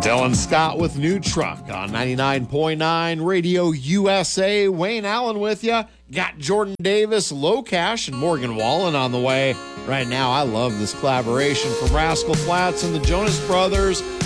Dylan Scott with New Truck on 99.9 Radio USA. Wayne Allen with you. Got Jordan Davis, Low Cash, and Morgan Wallen on the way. Right now, I love this collaboration from Rascal Flatts and the Jonas Brothers.